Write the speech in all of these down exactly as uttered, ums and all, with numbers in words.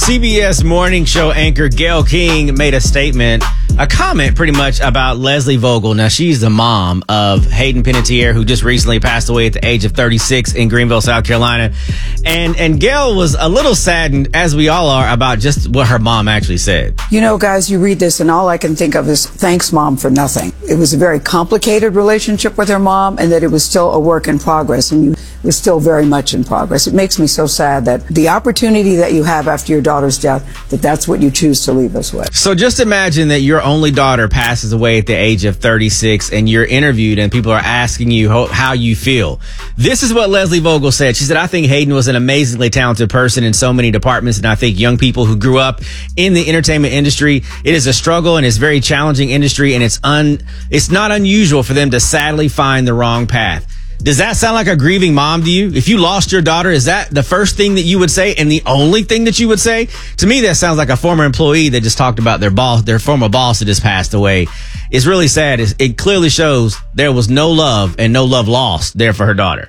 C B S morning show anchor Gayle King made a statement, a comment pretty much about Leslie Vogel. Now, she's the mom of Hayden Panettiere, who just recently passed away at the age of thirty-six in Greenville, South Carolina. And and Gayle was a little saddened, as we all are, about just what her mom actually said. You know, guys, you read this and all I can think of is thanks, Mom, for nothing. It was a very complicated relationship with her mom, and that it was still a work in progress, and you it was still very much in progress. It makes me so sad that the opportunity that you have after your daughter's death, that that's what you choose to leave us with. So just imagine that your only daughter passes away at the age of thirty-six, and you're interviewed and people are asking you how, how you feel. This is what Leslie Vogel said. She said, I think Hayden was an amazingly talented person in so many departments, and I think young people who grew up in the entertainment industry, it is a struggle and it's a very challenging industry, and it's un it's not unusual for them to sadly find the wrong path. Does that sound like a grieving mom to you? If you lost your daughter, is that the first thing that you would say and the only thing that you would say? To me, that sounds like a former employee that just talked about their boss, their former boss that just passed away. It's really sad. It's, it clearly shows there was no love and no love lost there for her daughter.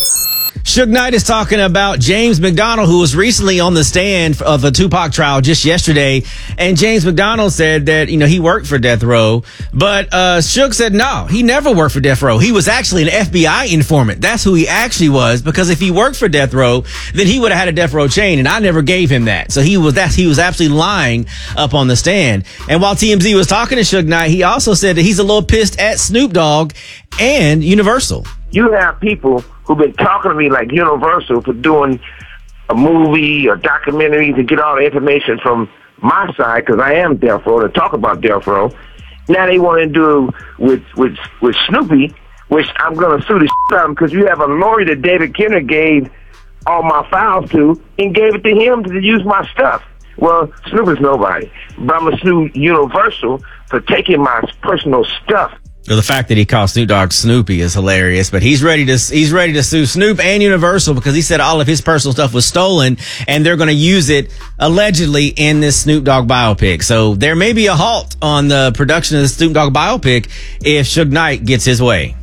Suge Knight is talking about James McDonald, who was recently on the stand of a Tupac trial just yesterday. And James McDonald said that, you know, he worked for Death Row. But uh, Suge said, no, he never worked for Death Row. He was actually an F B I informant. That's who he actually was, because if he worked for Death Row, then he would have had a Death Row chain. And I never gave him that. So he was that he was absolutely lying up on the stand. And while T M Z was talking to Suge Knight, he also said that he's a little pissed at Snoop Dogg and Universal. You have people who've been talking to me like Universal for doing a movie or documentary to get all the information from my side, because I am Death Row, to talk about Death Row. Now they want to do with with with Snoopy, which I'm going to sue the shit out of him, because you have a lawyer that David Kenner gave all my files to and gave it to him to use my stuff. Well, Snoopy's nobody, but I'm going to sue Universal for taking my personal stuff. Well, the fact that he called Snoop Dogg Snoopy is hilarious, but he's ready to he's ready to sue Snoop and Universal because he said all of his personal stuff was stolen and they're going to use it allegedly in this Snoop Dogg biopic. So there may be a halt on the production of the Snoop Dogg biopic if Suge Knight gets his way.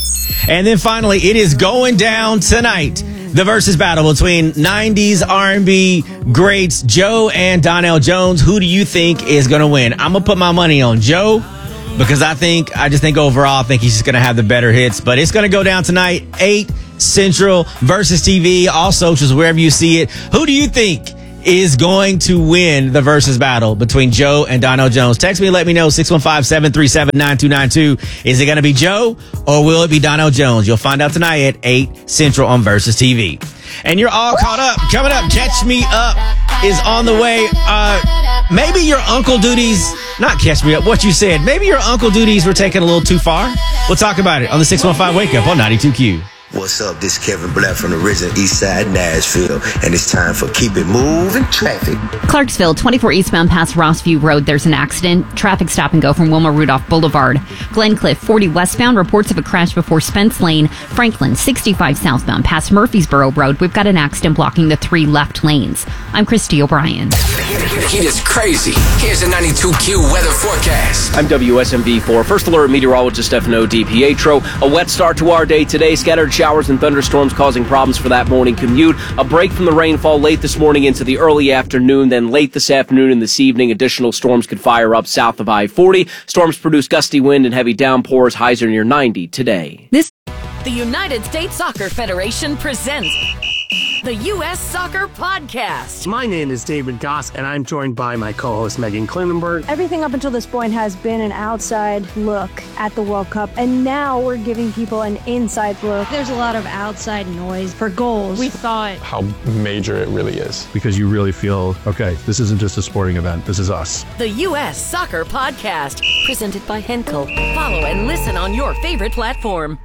And then finally, it is going down tonight. The versus battle between nineties R and B greats Joe and Donell Jones. Who do you think is going to win? I'm going to put my money on Joe, because I think, I just think overall, I think he's just going to have the better hits. But it's going to go down tonight, eight Central, Versus T V, all socials, wherever you see it. Who do you think is going to win the versus battle between Joe and Donell Jones? Text me and let me know, six one five, seven three seven, nine two nine two. Is it going to be Joe or will it be Donell Jones? You'll find out tonight at eight Central on Versus T V. And you're all caught up. Coming up, Catch Me Up is on the way. Uh, maybe your uncle duties, not Catch Me Up, what you said. Maybe your uncle duties were taken a little too far. We'll talk about it on the six one five Wake Up on ninety-two Q. What's up? This is Kevin Black from the original East Side Nashville, and it's time for Keep It Moving Traffic. Clarksville, twenty-four eastbound past Rossview Road, there's an accident. Traffic stop and go from Wilma Rudolph Boulevard. Glencliff, forty westbound, reports of a crash before Spence Lane. Franklin, sixty-five southbound past Murfreesboro Road. We've got an accident blocking the three left lanes. I'm Christy O'Brien. Heat is crazy. Here's a ninety-two Q weather forecast. I'm W S M V four First Alert Meteorologist Stefano DiPietro. A wet start to our day today. Scattered showers and thunderstorms causing problems for that morning commute. A break from the rainfall late this morning into the early afternoon. Then late this afternoon and this evening, additional storms could fire up south of I forty. Storms produce gusty wind and heavy downpours. Highs are near ninety today. This The United States Soccer Federation presents the U S Soccer Podcast. My name is David Goss, and I'm joined by my co-host Megan Klinenberg. Everything up until this point has been an outside look at the World Cup, and now we're giving people an inside look. There's a lot of outside noise for goals. We thought how major it really is, because you really feel, okay, this isn't just a sporting event, this is us. The U S Soccer Podcast, presented by Henkel. Follow and listen on your favorite platform.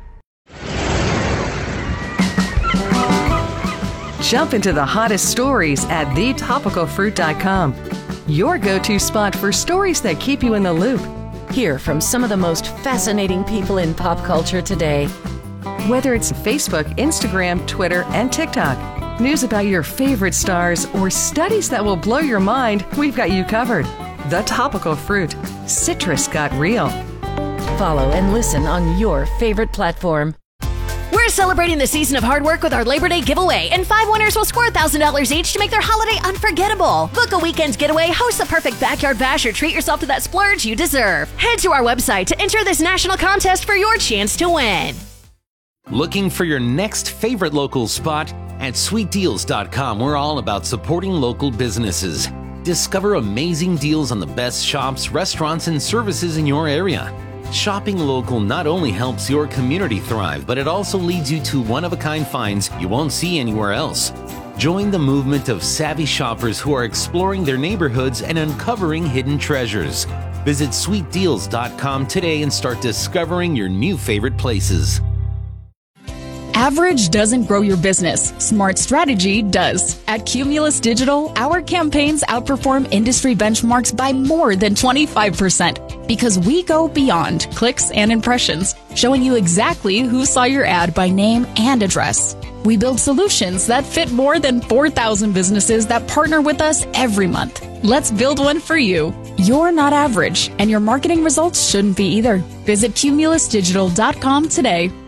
Jump into the hottest stories at the topical fruit dot com. Your go-to spot for stories that keep you in the loop. Hear from some of the most fascinating people in pop culture today. Whether it's Facebook, Instagram, Twitter, and TikTok, news about your favorite stars, or studies that will blow your mind, we've got you covered. The Topical Fruit. Citrus got real. Follow and listen on your favorite platform. We're celebrating the season of hard work with our Labor Day giveaway, and five winners will score one thousand dollars each to make their holiday unforgettable. Book a weekend's getaway, host the perfect backyard bash, or treat yourself to that splurge you deserve. Head to our website to enter this national contest for your chance to win. Looking for your next favorite local spot? At sweet deals dot com, we're all about supporting local businesses. Discover amazing deals on the best shops, restaurants, and services in your area. Shopping local not only helps your community thrive, but it also leads you to one-of-a-kind finds you won't see anywhere else. Join the movement of savvy shoppers who are exploring their neighborhoods and uncovering hidden treasures. Visit sweet deals dot com today and start discovering your new favorite places. Average doesn't grow your business. Smart strategy does. At Cumulus Digital, our campaigns outperform industry benchmarks by more than twenty-five percent because we go beyond clicks and impressions, showing you exactly who saw your ad by name and address. We build solutions that fit more than four thousand businesses that partner with us every month. Let's build one for you. You're not average, and your marketing results shouldn't be either. Visit Cumulus Digital dot com today.